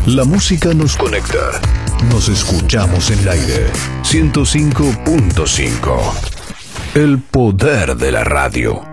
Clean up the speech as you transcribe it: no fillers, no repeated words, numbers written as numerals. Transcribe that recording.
La música nos conecta. Nos escuchamos en el aire. 105.5. El poder de la radio.